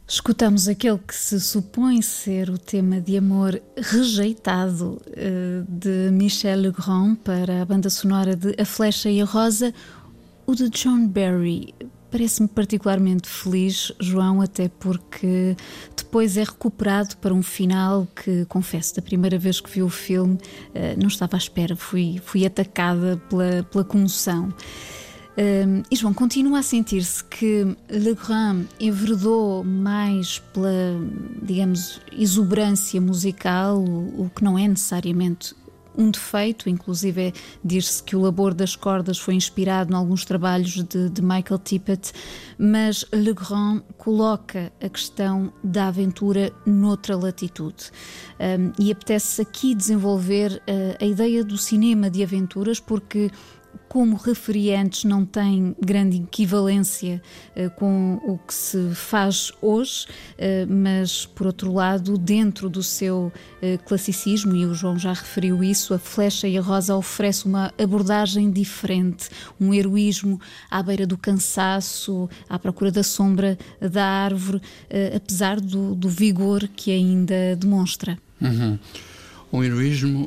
Escutamos aquele que se supõe ser o tema de amor rejeitado de Michel Legrand para a banda sonora de A Flecha e a Rosa. O de John Barry parece-me particularmente feliz, João, até porque depois é recuperado para um final que, confesso, da primeira vez que vi o filme não estava à espera, fui atacada pela comoção. E João, continua a sentir-se que Legrand enveredou mais pela, digamos, exuberância musical, o que não é necessariamente um defeito. Inclusive diz-se que o labor das cordas foi inspirado em alguns trabalhos de Michael Tippett, mas Legrand coloca a questão da aventura noutra latitude. E apetece aqui desenvolver a ideia do cinema de aventuras, porque, como referi antes, não tem grande equivalência com o que se faz hoje, mas, por outro lado, dentro do seu classicismo, e o João já referiu isso, A Flecha e a Rosa oferece uma abordagem diferente, um heroísmo à beira do cansaço, à procura da sombra da árvore, apesar do vigor que ainda demonstra. Um heroísmo,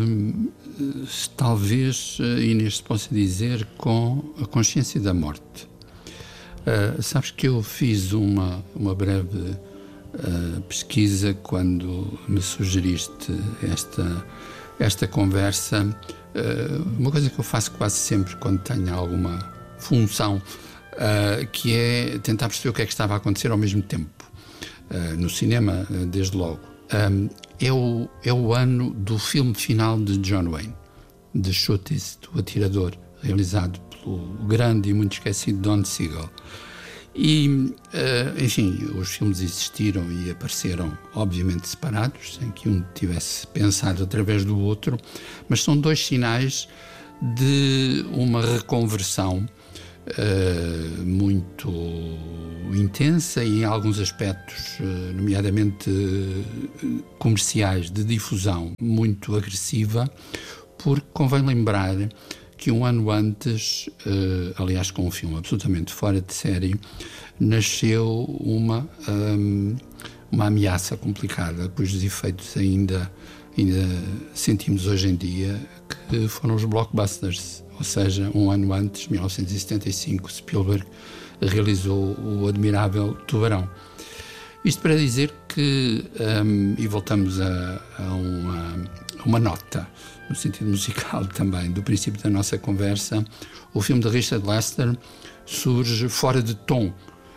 talvez, Inês, se possa dizer, com a consciência da morte. Sabes que eu fiz uma breve pesquisa quando me sugeriste esta conversa. Uma coisa que eu faço quase sempre quando tenho alguma função, que é tentar perceber o que é que estava a acontecer ao mesmo tempo. No cinema, desde logo. É o ano do filme final de John Wayne, The Shootist, o Atirador, realizado pelo grande e muito esquecido Don Siegel. E, enfim, os filmes existiram e apareceram, obviamente, separados, sem que um tivesse pensado através do outro, mas são dois sinais de uma reconversão muito intensa e, em alguns aspectos, nomeadamente comerciais, de difusão, muito agressiva, porque convém lembrar que um ano antes, aliás com um filme absolutamente fora de série, nasceu uma ameaça complicada, cujos efeitos ainda sentimos hoje em dia, que foram os blockbusters. Ou seja, um ano antes, 1975, Spielberg realizou o admirável Tubarão. Isto para dizer que, e voltamos a uma nota, no sentido musical também, do princípio da nossa conversa, o filme de Richard Lester surge fora de tom.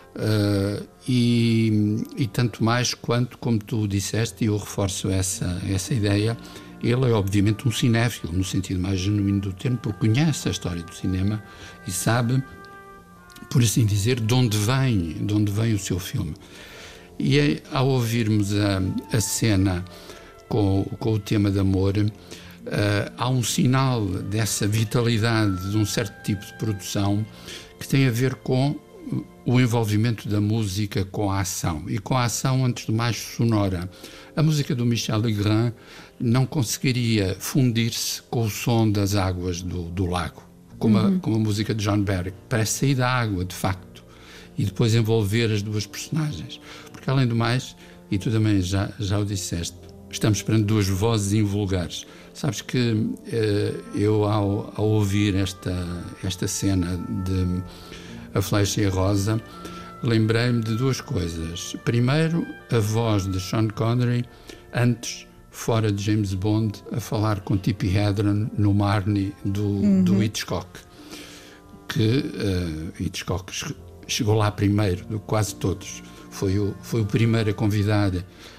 E tanto mais quanto, como tu disseste, e eu reforço essa ideia, ele é obviamente um cinéfilo, no sentido mais genuíno do termo, porque conhece a história do cinema e sabe, por assim dizer, de onde vem o seu filme. E ao ouvirmos a cena com o tema de amor, há um sinal dessa vitalidade de um certo tipo de produção que tem a ver com o envolvimento da música com a ação, e com a ação, antes de mais, sonora. A música do Michel Legrand não conseguiria fundir-se com o som das águas do lago, como a música de John Barry. Parece sair da água, de facto, e depois envolver as duas personagens. Porque, além do mais, e tu também já o disseste, estamos perante duas vozes invulgares. Sabes que eu, ao ouvir esta cena de A Flecha e a Rosa, lembrei-me de duas coisas. Primeiro, a voz de Sean Connery, antes, fora de James Bond, a falar com Tippi Hedren no Marnie do Hitchcock. Que Hitchcock chegou lá primeiro de quase todos. Foi o primeiro a convidar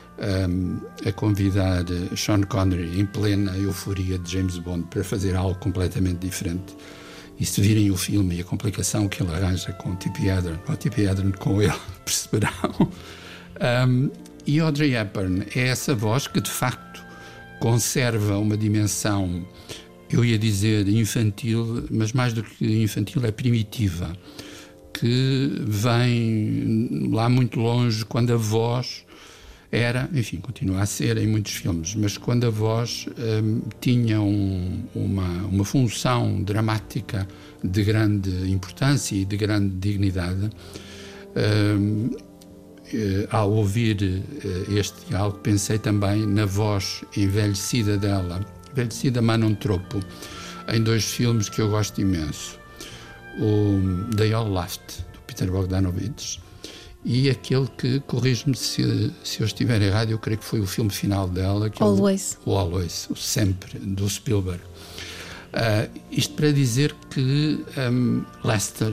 Sean Connery em plena euforia de James Bond para fazer algo completamente diferente. E se virem o filme e a complicação que ele arranja com Tippi Hedren, ou Tippi Hedren com ele, perceberão. E Audrey Hepburn é essa voz que, de facto, conserva uma dimensão, eu ia dizer infantil, mas mais do que infantil, é primitiva, que vem lá muito longe, quando a voz era, enfim, continua a ser em muitos filmes, mas quando a voz tinha uma função dramática de grande importância e de grande dignidade, ao ouvir este diálogo, pensei também na voz envelhecida dela, envelhecida mas não tropo, em 2 filmes que eu gosto imenso. O They All Laughed, do Peter Bogdanovich, e aquele que, corrijo-me se eu estiver errado, eu creio que foi o filme final dela, que Always. É o Always, o Sempre, do Spielberg. Isto para dizer que Lester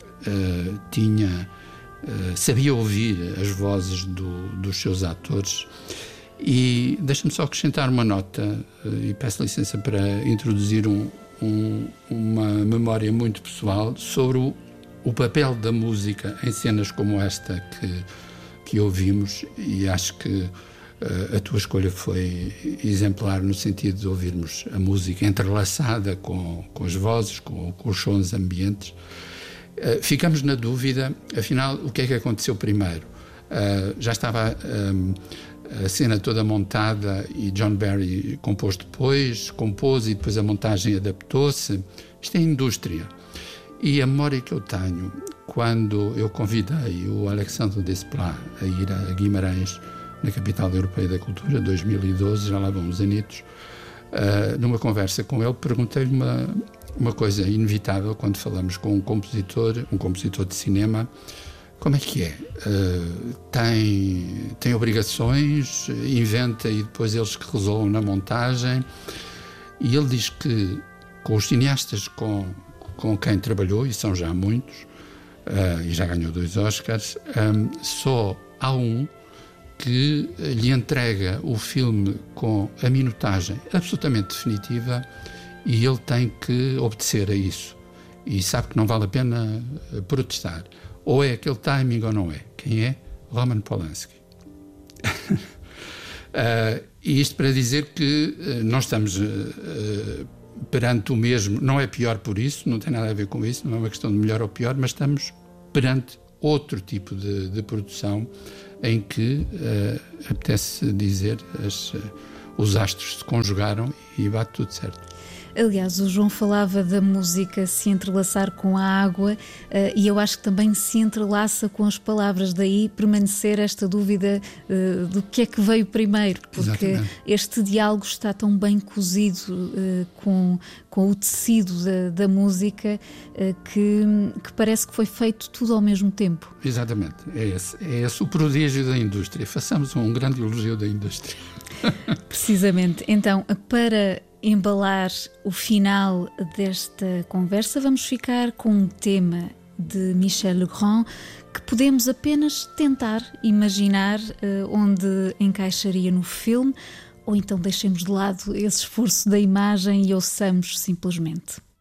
sabia ouvir as vozes dos seus atores. E deixa-me só acrescentar uma nota, e peço licença para introduzir uma memória muito pessoal sobre o papel da música em cenas como esta que ouvimos, e acho que a tua escolha foi exemplar no sentido de ouvirmos a música entrelaçada com as vozes, com os sons ambientes. Ficamos na dúvida, afinal, o que é que aconteceu primeiro? Já estava a cena toda montada e John Barry compôs e depois a montagem adaptou-se. Isto é indústria. E a memória que eu tenho, quando eu convidei o Alexandre Desplat a ir a Guimarães, na Capital Europeia da Cultura, 2012, já lá vão uns anitos, numa conversa com ele, perguntei-lhe uma coisa inevitável quando falamos com um compositor de cinema: como é que é? Tem obrigações, inventa e depois eles que resolvam na montagem? E ele diz que com os cineastas com quem trabalhou, e são já muitos, e já ganhou 2 Oscars, só há um que lhe entrega o filme com a minutagem absolutamente definitiva e ele tem que obedecer a isso. E sabe que não vale a pena protestar. Ou é aquele timing ou não é. Quem é? Roman Polanski. E isto para dizer que nós estamos perante o mesmo, não é pior por isso, não tem nada a ver com isso, não é uma questão de melhor ou pior, mas estamos perante outro tipo de produção em que apetece dizer os astros se conjugaram e bate tudo certo. Aliás, o João falava da música se entrelaçar com a água e eu acho que também se entrelaça com as palavras, daí permanecer esta dúvida do que é que veio primeiro, porque Exatamente. Este diálogo está tão bem cozido com o tecido da música que parece que foi feito tudo ao mesmo tempo. Exatamente, é esse o prodígio da indústria. Façamos um grande elogio da indústria. Precisamente. Então, para embalar o final desta conversa, vamos ficar com um tema de Michel Legrand que podemos apenas tentar imaginar onde encaixaria no filme, ou então deixemos de lado esse esforço da imagem e ouçamos simplesmente.